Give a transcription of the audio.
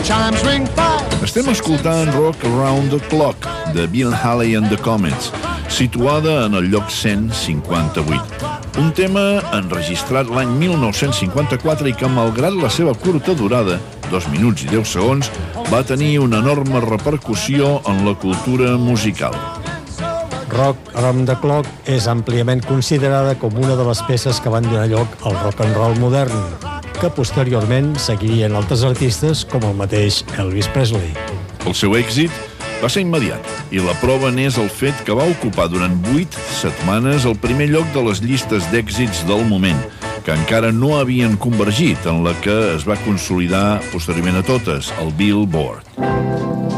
Estem escoltant Rock Around the Clock, de Bill Haley and the Comets, situada en el lloc 158. Un tema enregistrat l'any 1954 i que, malgrat la seva curta durada, 2 minuts i 10 segons, va tenir una enorme repercussió en la cultura musical. Rock Around the Clock és àmpliament considerada com una de les peces que van donar lloc al rock and roll modern, que posteriorment seguirien altres artistes com el mateix Elvis Presley. El seu èxit va ser immediat i la prova n'és el fet que va ocupar durant 8 setmanes el primer lloc de les llistes d'èxits del moment, que encara no havien convergit en la que es va consolidar posteriorment a totes, el Billboard.